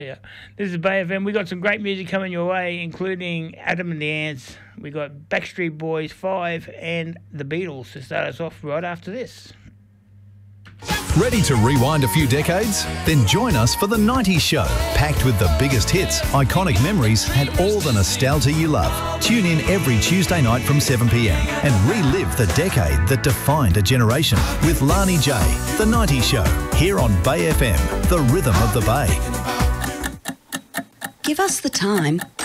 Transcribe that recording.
Yeah, this is Bay FM. We got some great music coming your way, including Adam and the Ants. We got Backstreet Boys 5 and the Beatles to start us off right after this. Ready to rewind a few decades? Then join us for The 90s Show, packed with the biggest hits, iconic memories and all the nostalgia you love. Tune in every Tuesday night from 7pm and relive the decade that defined a generation with Lani J. The 90s Show, here on Bay FM, the rhythm of the Bay. Give us the time